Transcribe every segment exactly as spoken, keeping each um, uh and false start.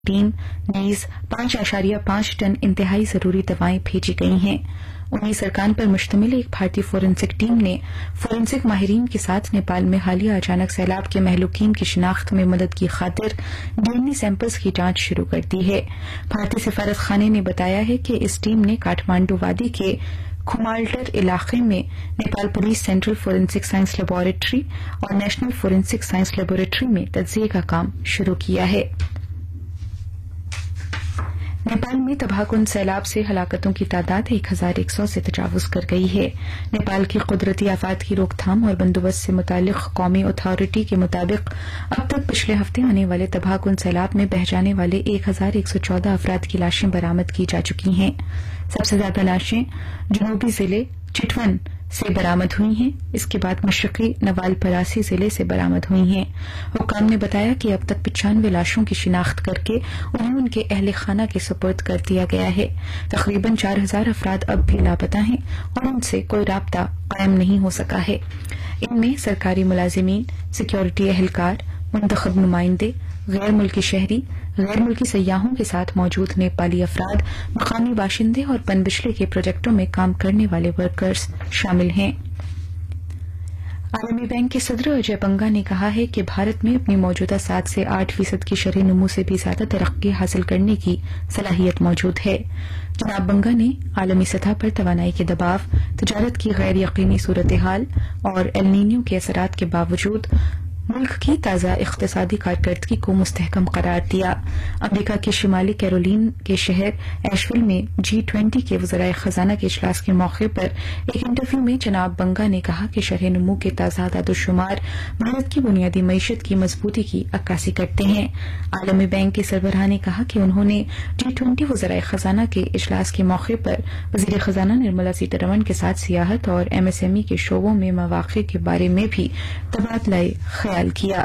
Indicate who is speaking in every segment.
Speaker 1: Team نیز پانچ اشاریہ پانچ ٹن انتہائی ضروری دوائیں بھیجی گئی ہیں. انیس ارکان پر مشتمل ایک بھارتی فورینسک ٹیم نے فورینسک ماہرین کے ساتھ نیپال میں حالیہ اچانک سیلاب کے مہلوکین کی شناخت میں مدد کی خاطر ڈی این اے سیمپلز کی جانچ شروع کر دی ہے. بھارتی سفارت خانے نے بتایا ہے کہ اس ٹیم نے کاٹھمانڈو وادی کے کھمالٹر علاقے میں Nepal police central forensic science laboratory اور نیشنل فورینسک سائنس لیبارٹری میں تجزیے کا کام شروع کیا ہے. نیپال میں تباہ کن سیلاب سے ہلاکتوں کی تعداد ایک ہزار ایک سو سے تجاوز کر گئی ہے. نیپال کی قدرتی آفات کی روک تھام اور بندوبست سے متعلق قومی اتھارٹی کے مطابق اب تک پچھلے ہفتے آنے والے تباہ کن سیلاب میں بہہ جانے والے ایک ہزار ایک سو چودہ افراد کی لاشیں برآمد کی جا چکی ہیں. سب سے زیادہ لاشیں جنوبی ضلع چٹون سے برآمد ہوئی ہیں. اس کے بعد مشرقی نوال پراسی ضلع سے برآمد ہوئی ہیں. حکام نے بتایا کہ اب تک پچانوے لاشوں کی شناخت کر کے انہیں ان کے اہل خانہ کے سپرد کر دیا گیا ہے. تقریباً چار ہزار افراد اب بھی لاپتہ ہیں اور ان سے کوئی رابطہ قائم نہیں ہو سکا ہے. ان میں سرکاری ملازمین، سیکیورٹی اہلکار، منتخب نمائندے، غیر ملکی شہری، غیر ملکی سیاحوں کے ساتھ موجود نیپالی افراد، مقامی باشندے اور پن بجلی کے پروجیکٹوں میں کام کرنے والے ورکرز شامل ہیں. عالمی بینک کے صدر اجے بنگا نے کہا ہے کہ بھارت میں اپنی موجودہ سات سے آٹھ فیصد کی شرح نمو سے بھی زیادہ ترقی حاصل کرنے کی صلاحیت موجود ہے. جناب بنگا نے عالمی سطح پر توانائی کے دباؤ، تجارت کی غیر یقینی صورتحال اور ایل نینیو کے اثرات کے باوجود ملک کی تازہ اقتصادی کارکردگی کو مستحکم قرار دیا. امریکہ کے شمالی کیرولین کے شہر ایشویل میں جی ٹوینٹی کے وزرائے خزانہ کے اجلاس کے موقع پر ایک انٹرویو میں جناب بنگا نے کہا کہ شرح نمو کے تازہ اعداد و شمار بھارت کی بنیادی معیشت کی مضبوطی کی عکاسی کرتے ہیں. عالمی بینک کے سربراہ نے کہا کہ انہوں نے جی ٹوینٹی وزرائے خزانہ کے اجلاس کے موقع پر وزیر خزانہ نرملا سیتارمن کے ساتھ سیاحت اور ایم ایس ایم ای کے شعبوں میں مواقع کے بارے میں بھی تبادلہ خیال کیا.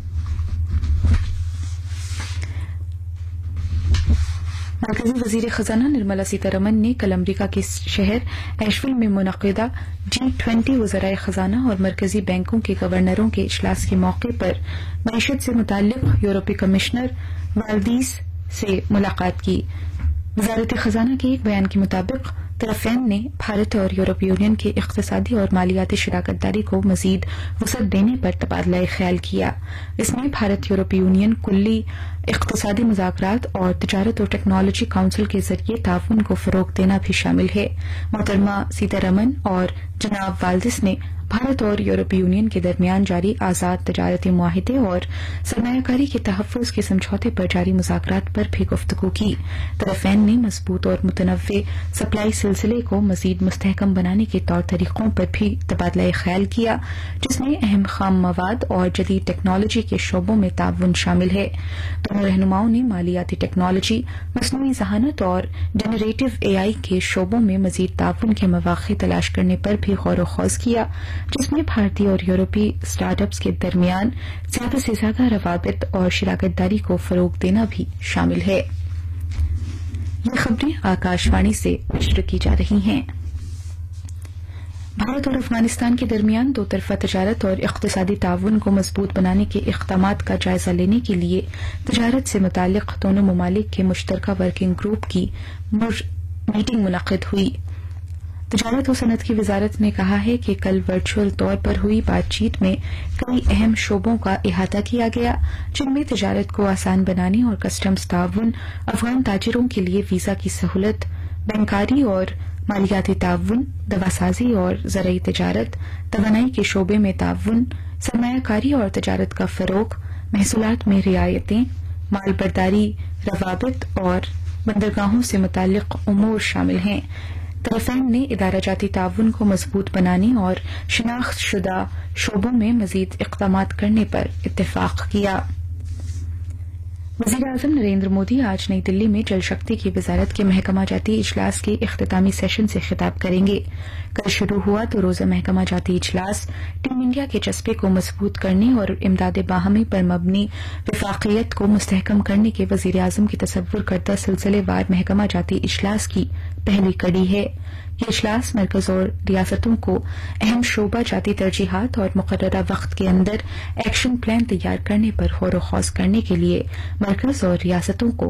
Speaker 1: مرکزی وزیر خزانہ نرملا سیتارمن نے کل امریکہ کے شہر ایشویل میں منعقدہ جی ٹوینٹی وزرائے خزانہ اور مرکزی بینکوں کے گورنروں کے اجلاس کے موقع پر معیشت سے متعلق یورپی کمشنر والدیس سے ملاقات کی. وزارت خزانہ کے ایک بیان کے مطابق طرفین نے بھارت اور یورپی یونین کے اقتصادی اور مالیاتی شراکت داری کو مزید وسعت دینے پر تبادلہ خیال کیا. اس میں بھارت یورپی یونین کلی اقتصادی مذاکرات اور تجارت اور ٹیکنالوجی کونسل کے ذریعے تعاون کو فروغ دینا بھی شامل ہے. محترمہ سیتارمن اور جناب والدس نے بھارت اور یورپی یونین کے درمیان جاری آزاد تجارتی معاہدے اور سرمایہ کاری کے تحفظ کے سمجھوتے پر جاری مذاکرات پر بھی گفتگو کی. طرفین نے مضبوط اور متنوع سپلائی سلسلے کو مزید مستحکم بنانے کے طور طریقوں پر بھی تبادلہ خیال کیا، جس میں اہم خام مواد اور جدید ٹیکنالوجی کے شعبوں میں تعاون شامل ہے. دونوں رہنماؤں نے مالیاتی ٹیکنالوجی، مصنوعی ذہانت اور جنریٹو اے آئی کے شعبوں میں مزید تعاون کے مواقع تلاش کرنے پر بھی غور و خوض کیا، جس میں بھارتی اور یورپی اسٹارٹ اپس کے درمیان زیادہ سے زیادہ روابط اور شراکت داری کو فروغ دینا بھی شامل ہے. یہ خبریں آکاش وانی سے نشر کی جا رہی ہیں. بھارت اور افغانستان کے درمیان دو طرفہ تجارت اور اقتصادی تعاون کو مضبوط بنانے کے اقدامات کا جائزہ لینے کے لیے تجارت سے متعلق دونوں ممالک کے مشترکہ ورکنگ گروپ کی میٹنگ منعقد ہوئی. تجارت و صنعت کی وزارت نے کہا ہے کہ کل ورچوئل طور پر ہوئی بات چیت میں کئی اہم شعبوں کا احاطہ کیا گیا، جن میں تجارت کو آسان بنانے اور کسٹمز تعاون، افغان تاجروں کے لیے ویزا کی سہولت، بینکاری اور مالیاتی تعاون، دواسازی اور زرعی تجارت، توانائی کے شعبے میں تعاون، سرمایہ کاری اور تجارت کا فروغ، محصولات میں رعایتیں، مال برداری روابط اور بندرگاہوں سے متعلق امور شامل ہیں. طرفین نے ادارہ جاتی تعاون کو مضبوط بنانے اور شناخت شدہ شعبوں میں مزید اقدامات کرنے پر اتفاق کیا. وزیر اعظم نریندر مودی آج نئی دلی میں جل شکتی کی وزارت کے محکمہ جاتی اجلاس کے اختتامی سیشن سے خطاب کریں گے. کل شروع ہوا دو روزہ محکمہ جاتی اجلاس ٹیم انڈیا کے جذبے کو مضبوط کرنے اور امداد باہمی پر مبنی وفاقیت کو مستحکم کرنے کے وزیر اعظم کی تصور کردہ سلسلے وار محکمہ جاتی اجلاس کی پہلی کڑی ہے. ये इजलास मरकज और रियासतों को अहम शोबा जाती तरजीहात और मुकर्ररा वक्त के अंदर एक्शन प्लान तैयार करने पर गौर व खौज करने के लिए मरकज और रियासतों को